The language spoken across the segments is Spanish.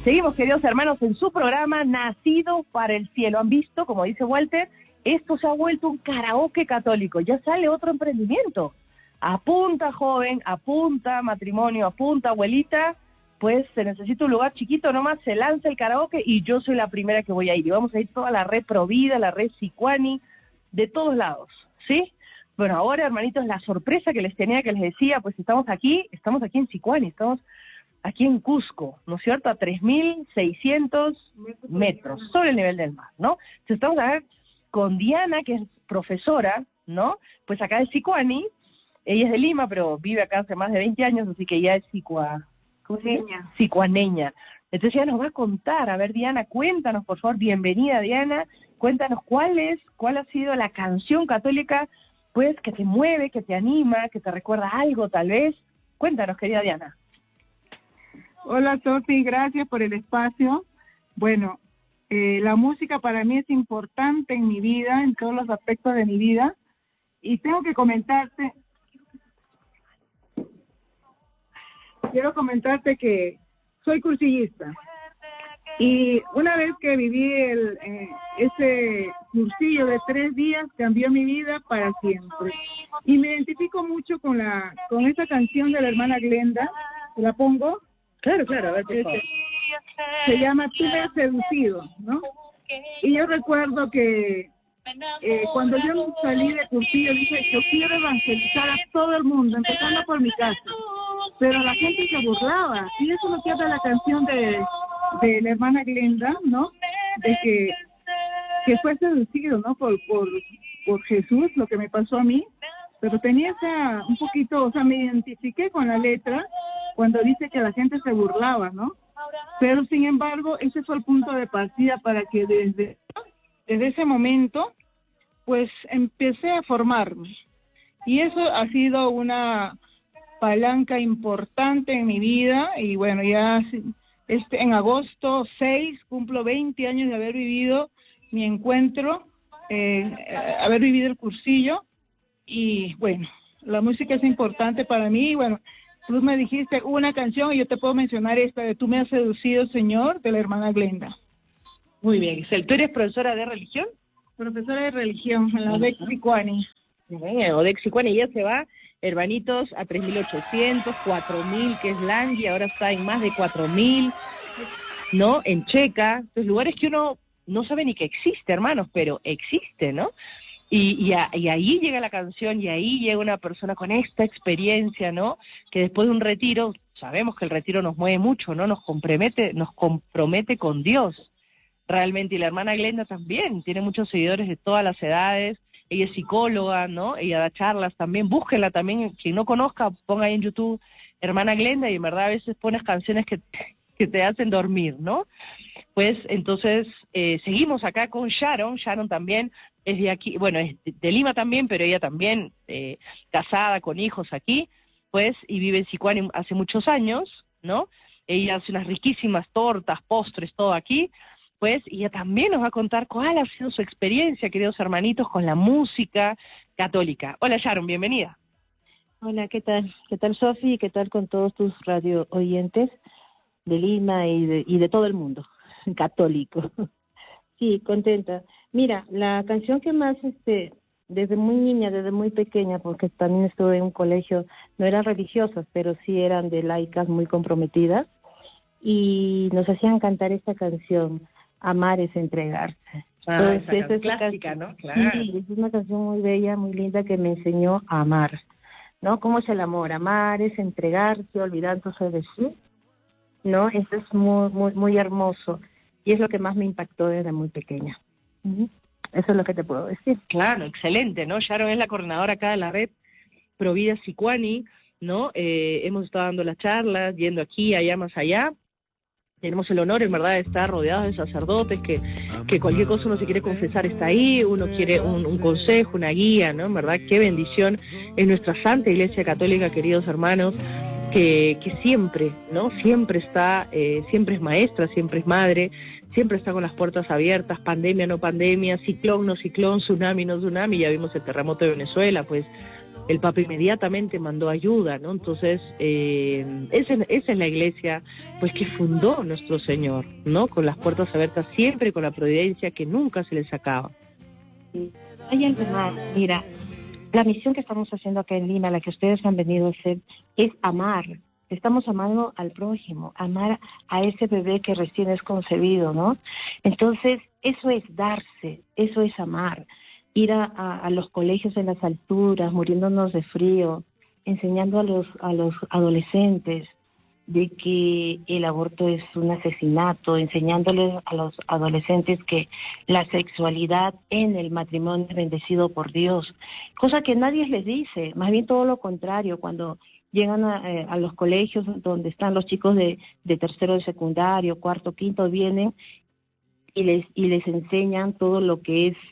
Seguimos, queridos hermanos, en su programa Nacido para el Cielo. ¿Han visto? Como dice Walter, esto se ha vuelto un karaoke católico. Ya sale otro emprendimiento. Apunta, joven, apunta, matrimonio, apunta, abuelita. Pues se necesita un lugar chiquito nomás, se lanza el karaoke y yo soy la primera que voy a ir. Y vamos a ir toda la red Provida, la red Sicuani, de todos lados, ¿sí? Bueno, ahora, hermanitos, la sorpresa que les tenía, que les decía, pues estamos aquí en Sicuani, estamos aquí en Cusco, ¿no es cierto?, a 3.600 metros sobre el nivel del mar, ¿no? Entonces estamos acá con Diana, que es profesora, ¿no? Pues acá de Sicuani, ella es de Lima, pero vive acá hace más de 20 años, así que ya es sicuaneña. Entonces ella nos va a contar. A ver, Diana, cuéntanos, por favor, bienvenida, Diana, cuéntanos cuál ha sido la canción católica, pues, que te mueve, que te anima, que te recuerda algo, tal vez. Cuéntanos, querida Diana. Hola, Sofi, gracias por el espacio. Bueno, la música para mí es importante en mi vida, en todos los aspectos de mi vida, y quiero comentarte que soy cursillista, y una vez que viví ese cursillo de 3 días, cambió mi vida para siempre, y me identifico mucho con esa canción de la hermana Glenda. ¿La pongo? Claro, a ver, por favor. Se llama Tú me has seducido, ¿no? Y yo recuerdo que cuando yo salí de cursillo dije, yo quiero evangelizar a todo el mundo, empezando por mi casa. Pero la gente se burlaba, y eso lo que habla la canción de la hermana Glenda, ¿no? De que fue seducido, ¿no? Por Jesús, lo que me pasó a mí. Pero tenía un poquito, o sea, me identifiqué con la letra cuando dice que la gente se burlaba, ¿no? Pero sin embargo, ese fue el punto de partida para que desde ese momento, pues empecé a formarme. Y eso ha sido una palanca importante en mi vida. Y bueno, ya en agosto 6 cumplo 20 años de haber vivido mi encuentro, haber vivido el cursillo. Y bueno, la música es importante para mí. Y bueno, tú me dijiste una canción y yo te puedo mencionar esta de Tú me has seducido, Señor, de la hermana Glenda. Muy bien, Giselle. ¿Tú eres profesora de religión? Profesora de religión en la ODEC Sicuani. Bien, ODEC Sicuani ya se va, hermanitos, a 3.800, 4.000, que es Langui, ahora está en más de 4.000, ¿no? En Checa, entonces lugares que uno no sabe ni que existe, hermanos, pero existe, ¿no? Y ahí llega la canción, y ahí llega una persona con esta experiencia, ¿no? Que después de un retiro, sabemos que el retiro nos mueve mucho, ¿no? Nos compromete con Dios, realmente. Y la hermana Glenda también, tiene muchos seguidores de todas las edades, ella es psicóloga, ¿no? Ella da charlas también, búsquenla también, quien no conozca, ponga ahí en YouTube, hermana Glenda, y en verdad a veces pones canciones que te hacen dormir, ¿no? Pues entonces seguimos acá con Sharon también es de aquí, bueno, es de Lima también, pero ella también casada con hijos aquí, pues, y vive en Sicuani hace muchos años, ¿no? Ella hace unas riquísimas tortas, postres, todo aquí, pues, y ella también nos va a contar cuál ha sido su experiencia, queridos hermanitos, con la música católica. Hola Sharon, bienvenida. Hola, ¿qué tal? ¿Qué tal, Sofi? ¿Qué tal con todos tus radio oyentes de Lima y de todo el mundo católico? Sí, contenta. Mira, la canción que más, desde muy niña, desde muy pequeña, porque también estuve en un colegio, no eran religiosas, pero sí eran de laicas muy comprometidas, y nos hacían cantar esta canción, Amar es entregarse. Entonces, esa es clásica, ¿no? Claro. Sí, es una canción muy bella, muy linda, que me enseñó a amar, ¿no? ¿Cómo es el amor? Amar es entregarse, olvidándose de sí, ¿no? Eso es muy, muy, muy hermoso, y es lo que más me impactó desde muy pequeña. Eso es lo que te puedo decir. Claro, excelente, ¿no? Sharon es la coordinadora acá de la red Provida Sicuani, ¿no? Hemos estado dando las charlas, yendo aquí, allá, más allá. Tenemos el honor, en verdad, de estar rodeados de sacerdotes, que cualquier cosa uno se quiere confesar está ahí, uno quiere un consejo, una guía, ¿no? En verdad, qué bendición es nuestra Santa Iglesia Católica, queridos hermanos, que siempre, ¿no? Siempre está, siempre es maestra, siempre es madre, siempre está con las puertas abiertas, pandemia, no pandemia, ciclón, no ciclón, tsunami, no tsunami. Ya vimos el terremoto de Venezuela, pues el Papa inmediatamente mandó ayuda, ¿no? Entonces, esa es la iglesia, pues, que fundó nuestro Señor, ¿no? Con las puertas abiertas siempre, con la providencia que nunca se les acaba. Sí. Hay algo más, mira, la misión que estamos haciendo acá en Lima, la que ustedes han venido a hacer, es amar. Estamos amando al prójimo, amar a ese bebé que recién es concebido, ¿no? Entonces, eso es darse, eso es amar. Ir a los colegios en las alturas, muriéndonos de frío, enseñando a los adolescentes de que el aborto es un asesinato, enseñándoles a los adolescentes que la sexualidad en el matrimonio es bendecido por Dios, cosa que nadie les dice, más bien todo lo contrario. Cuando llegan a los colegios donde están los chicos de tercero de secundario, cuarto, quinto, vienen y les enseñan todo lo que es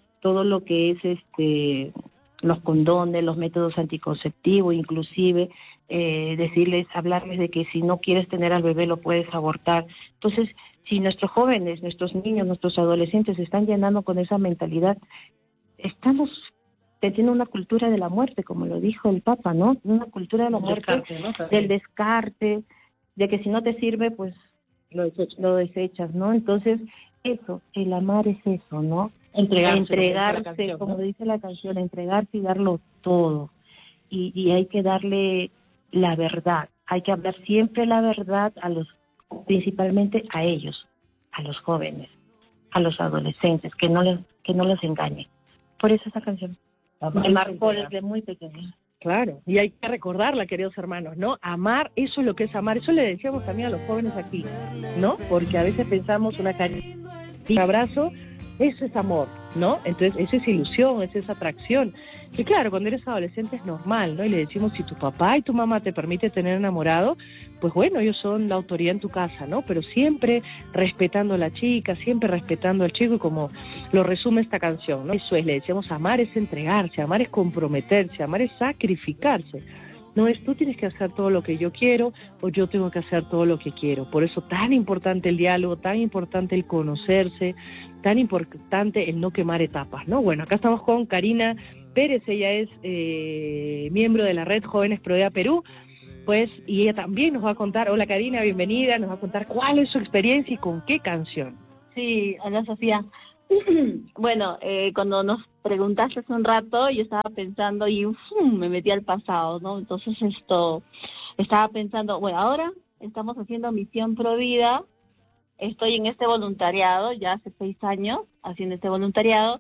los condones, los métodos anticonceptivos, inclusive hablarles de que si no quieres tener al bebé lo puedes abortar. Entonces, si nuestros jóvenes, nuestros niños, nuestros adolescentes se están llenando con esa mentalidad, estamos teniendo una cultura de la muerte, como lo dijo el Papa, ¿no? Una cultura de la muerte, ¿no? Del descarte, de que si no te sirve, pues lo desechas, ¿no? Entonces, eso, el amar es eso, ¿no? Entregarse, como dice la canción, entregarse y darlo todo. Y hay que darle la verdad, hay que hablar siempre la verdad principalmente a ellos, a los jóvenes, a los adolescentes, que no les engañen. Por eso esa canción me marcó desde muy pequeña. Claro, y hay que recordarla, queridos hermanos, ¿no? Amar, eso es lo que es amar. Eso le decíamos también a los jóvenes aquí, ¿no? Porque a veces pensamos una caricia, un abrazo, eso es amor, ¿no? Entonces, eso es ilusión, eso es atracción. Y claro, cuando eres adolescente es normal, ¿no? Y le decimos, si tu papá y tu mamá te permiten tener enamorado, pues bueno, ellos son la autoridad en tu casa, ¿no? Pero siempre respetando a la chica, siempre respetando al chico, y como lo resume esta canción, ¿no? Eso es, le decíamos, amar es entregarse, amar es comprometerse, amar es sacrificarse. No es tú tienes que hacer todo lo que yo quiero o yo tengo que hacer todo lo que quiero. Por eso tan importante el diálogo, tan importante el conocerse, tan importante el no quemar etapas, ¿no? Bueno, acá estamos con Karina Pérez, ella es miembro de la Red Jóvenes Provida Perú, pues, y ella también nos va a contar, hola Karina, bienvenida, nos va a contar cuál es su experiencia y con qué canción. Sí, hola Sofía. Bueno, cuando nos preguntaste hace un rato, yo estaba pensando y me metí al pasado, ¿no? Entonces estaba pensando, bueno, ahora estamos haciendo Misión Provida, estoy en este voluntariado, ya hace 6 años haciendo este voluntariado,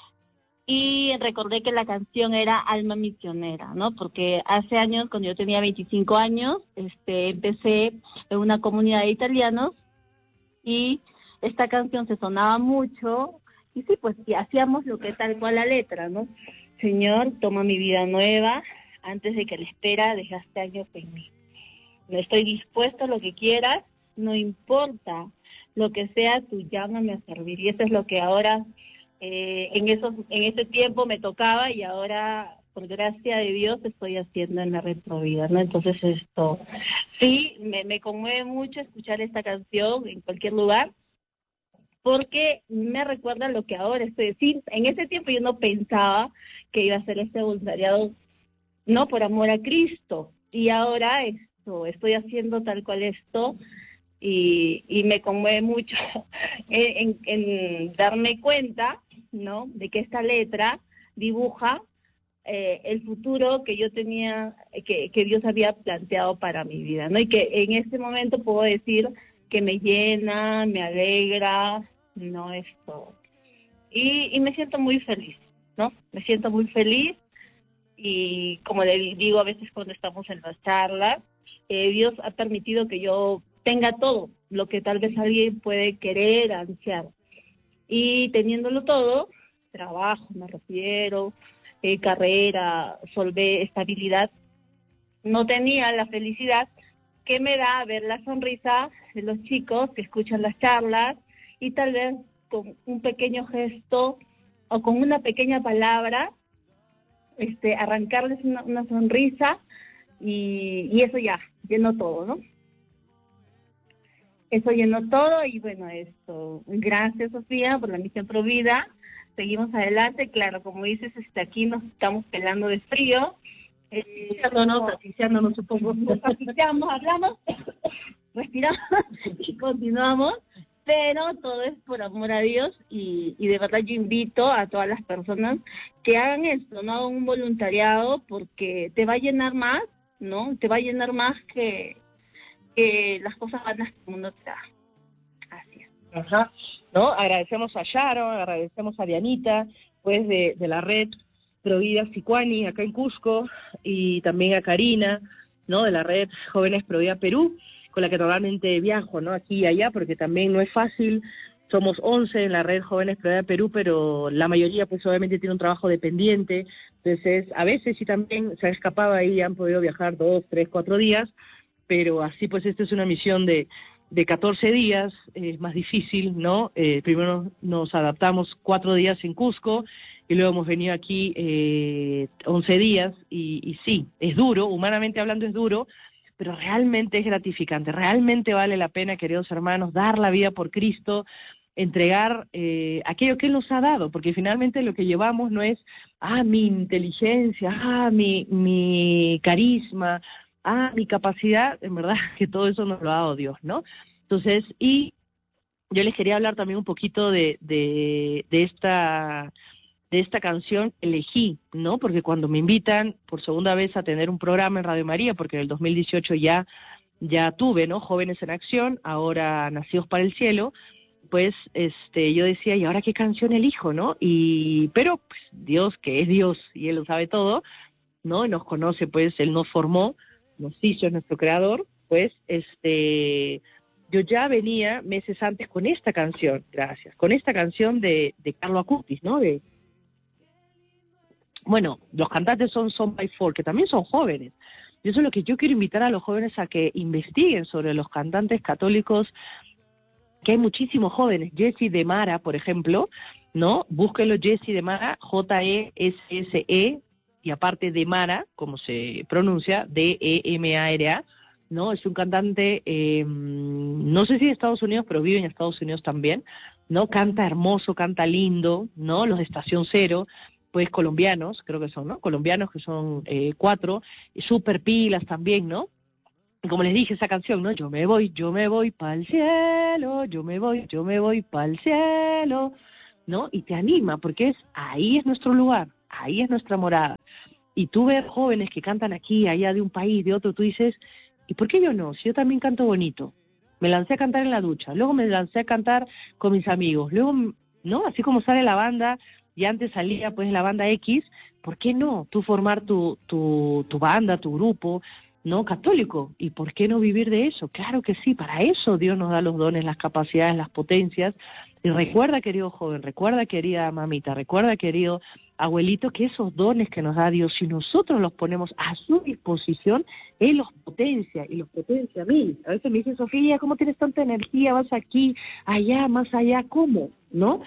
y recordé que la canción era Alma Misionera, ¿no? Porque hace años, cuando yo tenía 25 años, empecé en una comunidad de italianos y esta canción se sonaba mucho y sí, pues y hacíamos lo que tal cual la letra, ¿no? Señor, toma mi vida nueva, antes de que la espera dejaste años en mí. No estoy dispuesto a lo que quieras, no importa lo que sea, tú llámame a servir. Y eso es lo que ahora, en ese tiempo me tocaba y ahora, por gracia de Dios, estoy haciendo en la Red Provida, ¿no? Entonces sí, me conmueve mucho escuchar esta canción en cualquier lugar, porque me recuerda lo que ahora estoy haciendo. En ese tiempo yo no pensaba que iba a hacer este voluntariado, no por amor a Cristo, y ahora estoy haciendo tal cual esto, y me conmueve mucho en darme cuenta, ¿no?, de que esta letra dibuja el futuro que yo tenía, que Dios había planteado para mi vida, ¿no? Y que en este momento puedo decir que me llena, me alegra, ¿no? Y me siento muy feliz, ¿no? Me siento muy feliz y como le digo a veces cuando estamos en las charlas, Dios ha permitido que yo tenga todo lo que tal vez alguien puede querer, ansiar. Y teniéndolo todo, trabajo, me refiero, carrera, estabilidad, no tenía la felicidad que me da ver la sonrisa de los chicos que escuchan las charlas y tal vez con un pequeño gesto o con una pequeña palabra, arrancarles una sonrisa y eso ya llenó todo, ¿no? Eso llenó todo y bueno, gracias Sofía por la Misión Provida, seguimos adelante. Claro, como dices, aquí nos estamos pelando de frío, asfixiándonos un poco, nos asfixiamos, hablamos, respiramos y continuamos, pero todo es por amor a Dios y de verdad yo invito a todas las personas que hagan esto, no hagan un voluntariado porque te va a llenar más, ¿no? Te va a llenar más que las cosas buenas que el mundo te da. Así es. Ajá, ¿no? Agradecemos a Sharon, agradecemos a Dianita, pues de la red Provida Sicuani acá en Cusco, y también a Karina, ¿no? De la red Jóvenes Provida Perú, con la que normalmente viajo, ¿no? Aquí y allá, porque también no es fácil. Somos 11 en la red Jóvenes Provida Perú, pero la mayoría pues obviamente tiene un trabajo dependiente, entonces a veces sí también se ha escapado ahí y han podido viajar 2, 3, 4 días, pero así pues esta es una misión de 14 días, es más difícil, ¿no? Primero nos adaptamos 4 días en Cusco y luego hemos venido aquí 11 días y sí, es duro, humanamente hablando es duro, pero realmente es gratificante, realmente vale la pena, queridos hermanos, dar la vida por Cristo, entregar aquello que Él nos ha dado, porque finalmente lo que llevamos no es, mi inteligencia, mi carisma, mi capacidad, en verdad que todo eso nos lo ha dado Dios, ¿no? Entonces, y yo les quería hablar también un poquito de esta canción que elegí, ¿no? Porque cuando me invitan por segunda vez a tener un programa en Radio María, porque en el 2018 ya tuve, ¿no? Jóvenes en Acción, ahora Nacidos para el Cielo, pues yo decía, ¿y ahora qué canción elijo, no? Pero pues, Dios, que es Dios y Él lo sabe todo, ¿no? Nos conoce, pues Él nos formó, nos hizo, es nuestro creador, pues yo ya venía meses antes con esta canción, con esta canción de Carlo Acutis, ¿no? Bueno, los cantantes son Son by Four, que también son jóvenes. Y eso es lo que yo quiero invitar a los jóvenes a que investiguen sobre los cantantes católicos, que hay muchísimos jóvenes. Jesse de Mara, por ejemplo, ¿no? Búsquenlo, Jesse de Mara, Jesse, y aparte de Mara, como se pronuncia, Demara, ¿no? Es un cantante, no sé si de Estados Unidos, pero vive en Estados Unidos también, ¿no? Canta hermoso, canta lindo, ¿no? Los de Estación Cero, pues colombianos, creo que son, ¿no? Colombianos que son 4, súper pilas también, ¿no? Y como les dije, esa canción, ¿no? Yo me voy pa'l cielo, yo me voy pa'l cielo, ¿no? Y te anima, porque ahí es nuestro lugar, ahí es nuestra morada. Y tú ves jóvenes que cantan aquí, allá de un país, de otro, tú dices, ¿y por qué yo no? Si yo también canto bonito. Me lancé a cantar en la ducha, luego me lancé a cantar con mis amigos, luego, ¿no? Así como sale la banda, y antes salía pues la banda X, ¿por qué no? Tú formar tu banda, tu grupo, ¿no? Católico, ¿y por qué no vivir de eso? Claro que sí, para eso Dios nos da los dones, las capacidades, las potencias. Y recuerda, querido joven, recuerda, querida mamita, recuerda, querido abuelito, que esos dones que nos da Dios, si nosotros los ponemos a su disposición, Él los potencia, y los potencia a mí. A veces me dicen, Sofía, ¿cómo tienes tanta energía? Vas aquí, allá, más allá, ¿cómo? ¿No?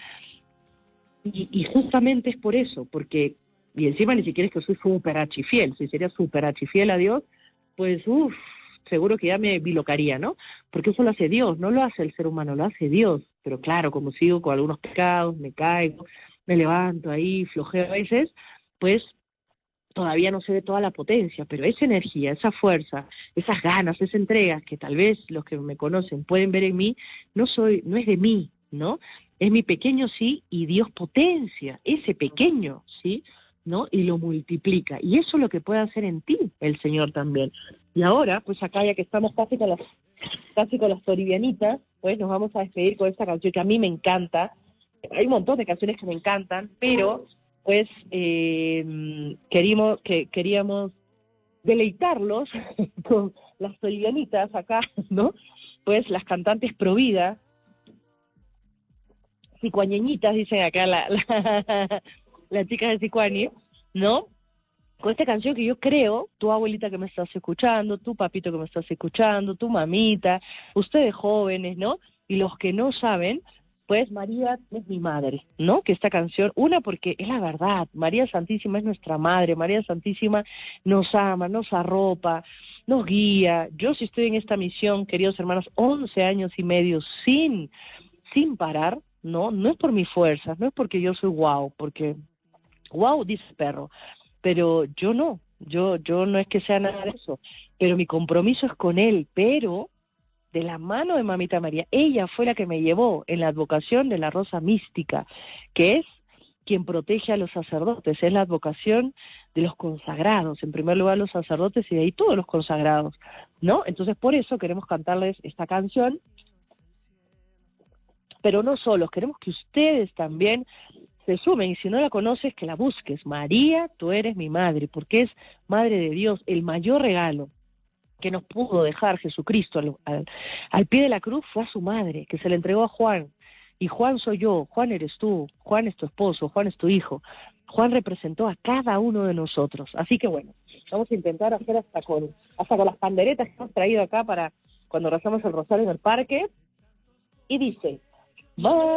Y justamente es por eso, porque, y encima ni siquiera es que soy súper archifiel, si sería súper archifiel a Dios, pues seguro que ya me bilocaría, ¿no? Porque eso lo hace Dios, no lo hace el ser humano, lo hace Dios. Pero claro, como sigo con algunos pecados, me caigo, me levanto ahí, flojeo a veces, pues todavía no se ve toda la potencia, pero esa energía, esa fuerza, esas ganas, esa entrega que tal vez los que me conocen pueden ver en mí, no es de mí, ¿no? Es mi pequeño sí, y Dios potencia ese pequeño sí, ¿no? Y lo multiplica. Y eso es lo que puede hacer en ti el Señor también. Y ahora, pues acá ya que estamos casi con las toribianitas, pues nos vamos a despedir con esta canción que a mí me encanta. Hay un montón de canciones que me encantan, pero pues queríamos deleitarlos con las toribianitas acá, ¿no? Pues las cantantes pro vida, cicuañeñitas, dicen acá la chica de Sicuani, ¿no? Con esta canción que yo creo, tu abuelita que me estás escuchando, tu papito que me estás escuchando, tu mamita, ustedes jóvenes, ¿no? Y los que no saben, pues María es mi madre, ¿no? Que esta canción, porque es la verdad, María Santísima es nuestra madre, María Santísima nos ama, nos arropa, nos guía. Yo sí estoy en esta misión, queridos hermanos, 11 años y medio sin parar, no es por mis fuerzas, no es porque yo soy guau, porque guau dice el perro, pero yo no es que sea nada de eso, pero mi compromiso es con él, pero de la mano de Mamita María. Ella fue la que me llevó en la advocación de la rosa mística, que es quien protege a los sacerdotes, es la advocación de los consagrados, en primer lugar los sacerdotes y de ahí todos los consagrados, ¿no? Entonces por eso queremos cantarles esta canción, pero no solos, queremos que ustedes también se sumen, y si no la conoces, que la busques. María, tú eres mi madre, porque es Madre de Dios, el mayor regalo que nos pudo dejar Jesucristo al pie de la cruz fue a su madre, que se le entregó a Juan, y Juan soy yo, Juan eres tú, Juan es tu esposo, Juan es tu hijo, Juan representó a cada uno de nosotros, así que bueno, vamos a intentar hacer hasta con las panderetas que hemos traído acá para cuando rezamos el rosario en el parque, y dice,